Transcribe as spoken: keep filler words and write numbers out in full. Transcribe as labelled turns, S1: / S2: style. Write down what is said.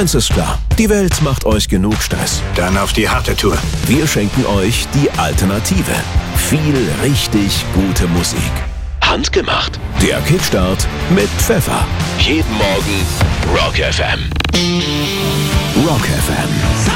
S1: Eins ist klar, die Welt macht euch genug Stress.
S2: Dann auf die harte Tour.
S1: Wir schenken euch die Alternative. Viel richtig gute Musik. Handgemacht. Der Kickstart mit Pfeffer. Jeden Morgen Rock F M. Rock F M.